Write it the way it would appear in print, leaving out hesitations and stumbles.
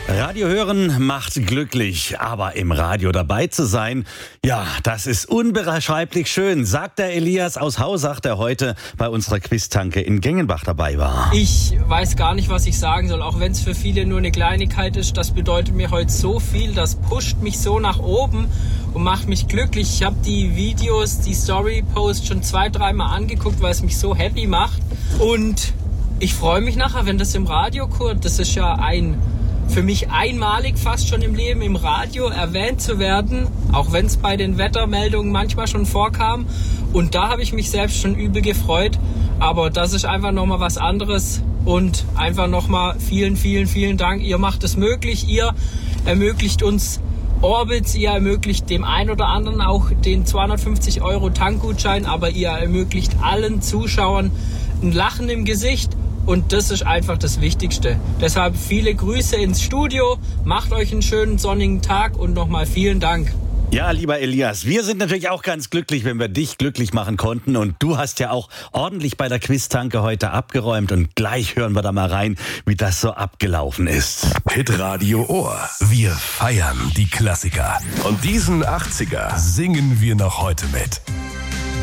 Radio hören macht glücklich, aber im Radio dabei zu sein, ja, das ist unbeschreiblich schön, sagt der Elias aus Hausach, der heute bei unserer Quiztanke in Gengenbach dabei war. Ich weiß gar nicht, was ich sagen soll, auch wenn es für viele nur eine Kleinigkeit ist. Das bedeutet mir heute so viel, das pusht mich so nach oben und macht mich glücklich. Ich habe die Videos, die Story-Posts schon 2-3 Mal angeguckt, weil es mich so happy macht. Und ich freue mich nachher, wenn das im Radio kommt. Das ist ja für mich einmalig fast schon im Leben, im Radio erwähnt zu werden, auch wenn es bei den Wettermeldungen manchmal schon vorkam. Und da habe ich mich selbst schon übel gefreut. Aber das ist einfach nochmal was anderes. Und einfach nochmal vielen, vielen, vielen Dank. Ihr macht es möglich. Ihr ermöglicht uns Orbits. Ihr ermöglicht dem einen oder anderen auch den 250 € Tankgutschein. Aber ihr ermöglicht allen Zuschauern ein Lachen im Gesicht. Und das ist einfach das Wichtigste. Deshalb viele Grüße ins Studio. Macht euch einen schönen sonnigen Tag und nochmal vielen Dank. Ja, lieber Elias, wir sind natürlich auch ganz glücklich, wenn wir dich glücklich machen konnten. Und du hast ja auch ordentlich bei der Quiztanke heute abgeräumt. Und gleich hören wir da mal rein, wie das so abgelaufen ist. Hitradio Ohr. Wir feiern die Klassiker. Und diesen 80er singen wir noch heute mit.